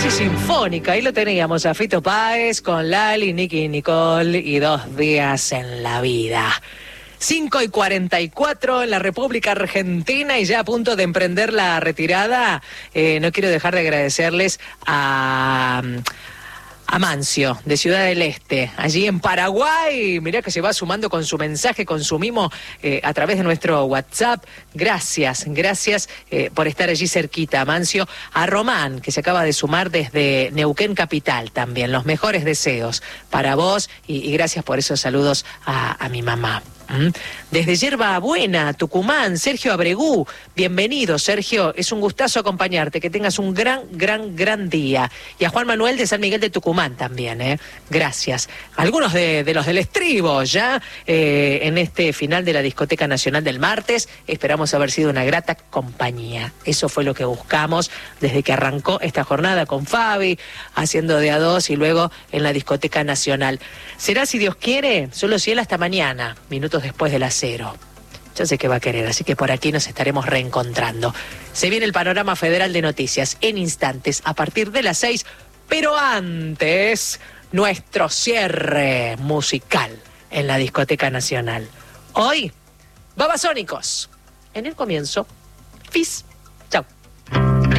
Dosis Sinfónica, ahí lo teníamos a Fito Páez con Lali, Nicky Nicole y 2 días en la vida. 5:44 en la República Argentina y ya a punto de emprender la retirada. No quiero dejar de agradecerles a Mancio, de Ciudad del Este, allí en Paraguay. Mirá que se va sumando con su mensaje, con su mimo a través de nuestro WhatsApp. Gracias por estar allí cerquita, Mancio. A Román, que se acaba de sumar desde Neuquén Capital también. Los mejores deseos para vos y gracias por esos saludos a mi mamá. Desde Yerba Buena, Tucumán, Sergio Abregú. Bienvenido, Sergio. Es un gustazo acompañarte. Que tengas un gran día. Y a Juan Manuel de San Miguel de Tucumán también, Gracias. Algunos de los del estribo ya en este final de la Discoteca Nacional del martes. Esperamos haber sido una grata compañía. Eso fue lo que buscamos desde que arrancó esta jornada con Fabi, haciendo de a dos y luego en la Discoteca Nacional. Será, si Dios quiere, solo si él hasta mañana, minutos después de las 0. Yo sé que va a querer, así que por aquí nos estaremos reencontrando. Se viene el panorama federal de noticias en instantes a partir de las 6, pero antes, nuestro cierre musical en la Discoteca Nacional. Hoy, Babasónicos. En el comienzo, Fizz.